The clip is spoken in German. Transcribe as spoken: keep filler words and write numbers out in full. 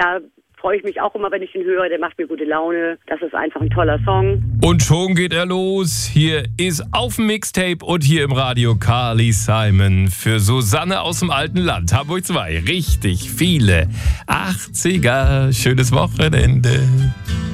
da freue ich mich auch immer, wenn ich ihn höre. Der macht mir gute Laune. Das ist einfach ein toller Song. Und schon geht er los. Hier ist auf dem Mixtape und hier im Radio Carly Simon für Susanne aus dem alten Land. Hamburg zwei. Richtig viele achtziger. Schönes Wochenende.